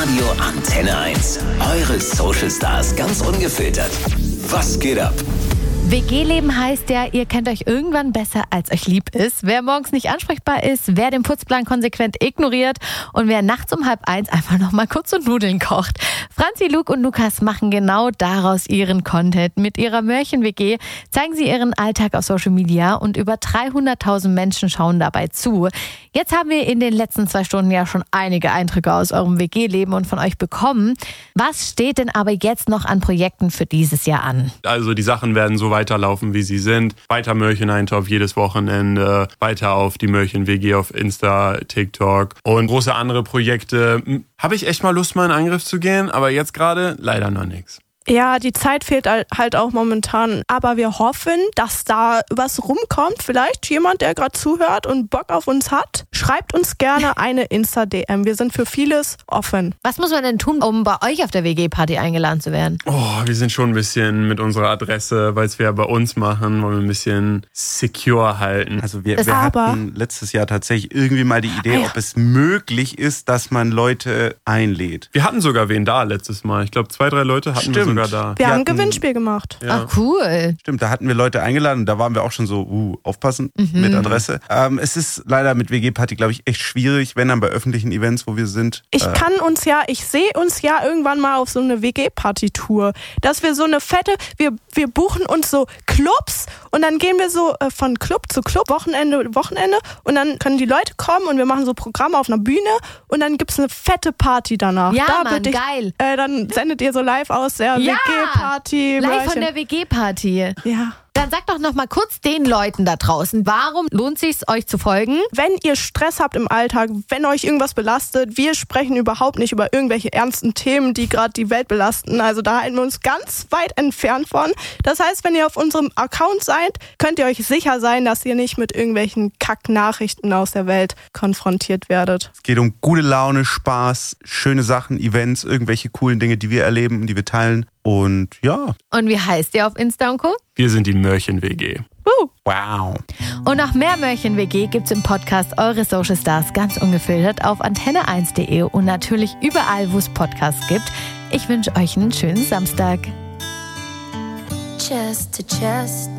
Radio Antenne 1. Eure Social Stars ganz ungefiltert. Was geht ab? WG-Leben heißt ja, ihr kennt euch irgendwann besser, als euch lieb ist. Wer morgens nicht ansprechbar ist, wer den Putzplan konsequent ignoriert und wer nachts um 12:30 einfach noch mal kurz so Nudeln kocht. Franzi, Luke und Lukas machen genau daraus ihren Content. Mit ihrer Mörchen-WG zeigen sie ihren Alltag auf Social Media und über 300.000 Menschen schauen dabei zu. Jetzt haben wir in den letzten 2 Stunden ja schon einige Eindrücke aus eurem WG-Leben und von euch bekommen. Was steht denn aber jetzt noch an Projekten für dieses Jahr an? Also die Sachen werden so weiterlaufen, wie sie sind. Weiter Mörchen-Eintopf jedes Wochenende, weiter auf die Mörchen-WG auf Insta, TikTok und große andere Projekte. Habe ich echt mal Lust, mal in Angriff zu gehen, aber jetzt gerade leider noch nichts. Ja, die Zeit fehlt halt auch momentan. Aber wir hoffen, dass da was rumkommt. Vielleicht jemand, der gerade zuhört und Bock auf uns hat. Schreibt uns gerne eine Insta-DM. Wir sind für vieles offen. Was muss man denn tun, um bei euch auf der WG-Party eingeladen zu werden? Wir sind schon ein bisschen mit unserer Adresse, weil es wir ja bei uns machen, wollen wir ein bisschen secure halten. Also wir hatten letztes Jahr tatsächlich irgendwie mal die Idee, ob es möglich ist, dass man Leute einlädt. Wir hatten sogar wen da letztes Mal. Ich glaube 2, 3 Leute hatten wir sogar da. Wir haben ein Gewinnspiel gemacht. Ja. Ach, cool. Stimmt, da hatten wir Leute eingeladen und da waren wir auch schon so, aufpassen mit Adresse. Es ist leider mit WG-Party, glaube ich, echt schwierig, wenn dann bei öffentlichen Events, wo wir sind. Ich sehe uns ja irgendwann mal auf so eine WG-Party-Tour. Dass wir so eine fette, wir buchen uns so Clubs und dann gehen wir so von Club zu Club, Wochenende und dann können die Leute kommen und wir machen so Programme auf einer Bühne und dann gibt's eine fette Party danach. Ja, Mann, geil. Dann sendet ihr so live aus der WG-Party. Live von der WG-Party. Ja. Dann sagt doch noch mal kurz den Leuten da draußen, warum lohnt es sich, euch zu folgen? Wenn ihr Stress habt im Alltag, wenn euch irgendwas belastet, wir sprechen überhaupt nicht über irgendwelche ernsten Themen, die gerade die Welt belasten. Also da halten wir uns ganz weit entfernt von. Das heißt, wenn ihr auf unserem Account seid, könnt ihr euch sicher sein, dass ihr nicht mit irgendwelchen Kack-Nachrichten aus der Welt konfrontiert werdet. Es geht um gute Laune, Spaß, schöne Sachen, Events, irgendwelche coolen Dinge, die wir erleben, die wir teilen. Und ja. Und wie heißt ihr auf Insta und Co? Wir sind die Mörchen-WG. Wow. Und noch mehr Mörchen-WG gibt's im Podcast Eure Social Stars ganz ungefiltert auf antenne1.de und natürlich überall, wo es Podcasts gibt. Ich wünsche euch einen schönen Samstag. Chest to chest,